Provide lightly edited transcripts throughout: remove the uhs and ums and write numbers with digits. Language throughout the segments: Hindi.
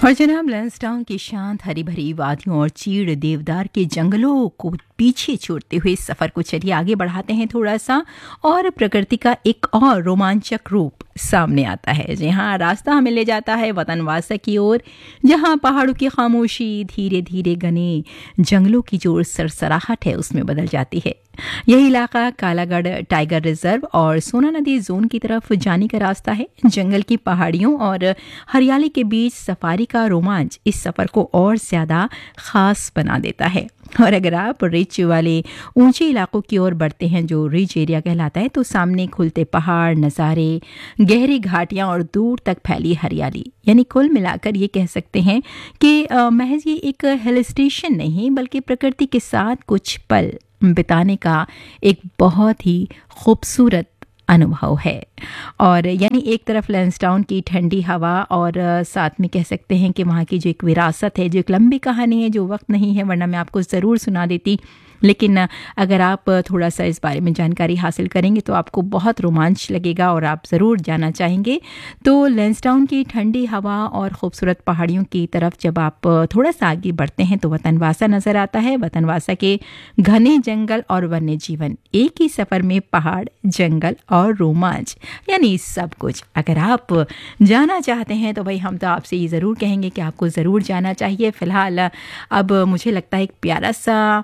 और जनाब लैंसडाउन की शांत हरी भरी वादियों और चीड़ देवदार के जंगलों को पीछे छोड़ते हुए सफर को चलिए आगे बढ़ाते हैं थोड़ा सा और प्रकृति का एक और रोमांचक रूप सामने आता है। जहाँ रास्ता हमें ले जाता है वतनवासा की ओर, जहाँ पहाड़ों की खामोशी धीरे धीरे घने जंगलों की जो सरसराहट है उसमें बदल जाती है। यह इलाका कालागढ़ टाइगर रिजर्व और सोना नदी जोन की तरफ जाने का रास्ता है। जंगल की पहाड़ियों और हरियाली के बीच सफारी का रोमांच इस सफर को और ज्यादा खास बना देता है। और अगर आप रिच वाले ऊंचे इलाकों की ओर बढ़ते हैं, जो रिज एरिया कहलाता है, तो सामने खुलते पहाड़ नज़ारे, गहरी घाटियां और दूर तक फैली हरियाली, यानी कुल मिलाकर ये कह सकते हैं कि महज ये एक हिल स्टेशन नहीं बल्कि प्रकृति के साथ कुछ पल बिताने का एक बहुत ही खूबसूरत अनुभव है। और यानी एक तरफ लैंसडाउन की ठंडी हवा और साथ में कह सकते हैं कि वहाँ की जो एक विरासत है, जो एक लंबी कहानी है, जो वक्त नहीं है वरना मैं आपको ज़रूर सुना देती, लेकिन अगर आप थोड़ा सा इस बारे में जानकारी हासिल करेंगे तो आपको बहुत रोमांच लगेगा और आप ज़रूर जाना चाहेंगे। तो लैंसडाउन की ठंडी हवा और ख़ूबसूरत पहाड़ियों की तरफ जब आप थोड़ा सा आगे बढ़ते हैं तो वतनवासा नज़र आता है। वतनवासा के घने जंगल और वन्य जीवन, एक ही सफ़र में पहाड़, जंगल और रोमांच, यानी सब कुछ। अगर आप जाना चाहते हैं तो भाई हम तो आपसे ये ज़रूर कहेंगे कि आपको ज़रूर जाना चाहिए। फ़िलहाल अब मुझे लगता है एक प्यारा सा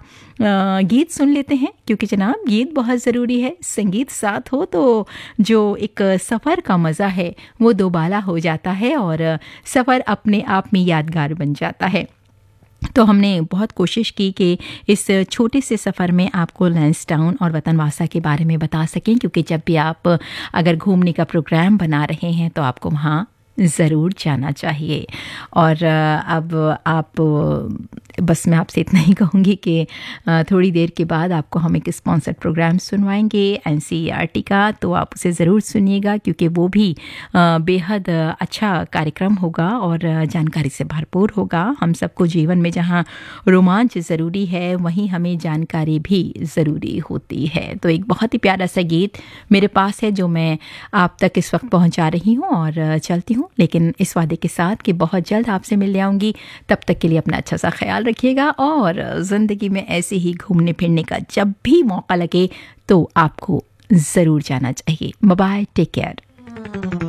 गीत सुन लेते हैं, क्योंकि जनाब गीत बहुत ज़रूरी है। संगीत साथ हो तो जो एक सफ़र का मज़ा है वो दोबाला हो जाता है और सफ़र अपने आप में यादगार बन जाता है। तो हमने बहुत कोशिश की कि इस छोटे से सफ़र में आपको लैंसडाउन और वतनवासा के बारे में बता सकें, क्योंकि जब भी आप अगर घूमने का प्रोग्राम बना रहे हैं तो आपको वहाँ ज़रूर जाना चाहिए। और अब आप बस मैं आपसे इतना ही कहूँगी कि थोड़ी देर के बाद आपको हम एक स्पॉन्सर्ड प्रोग्राम सुनवाएंगे एनसीईआरटी का, तो आप उसे ज़रूर सुनिएगा क्योंकि वो भी बेहद अच्छा कार्यक्रम होगा और जानकारी से भरपूर होगा। हम सबको जीवन में जहाँ रोमांच ज़रूरी है वहीं हमें जानकारी भी ज़रूरी होती है। तो एक बहुत ही प्यारा सा गीत मेरे पास है जो मैं आप तक इस वक्त पहुँचा रही हूँ और चलती हूँ, लेकिन इस वादे के साथ कि बहुत जल्द आपसे मिलने आऊँगी। तब तक के लिए अपना अच्छा सा ख्याल रखिएगा और ज़िंदगी में ऐसे ही घूमने फिरने का जब भी मौका लगे तो आपको ज़रूर जाना चाहिए। Bye bye, take care.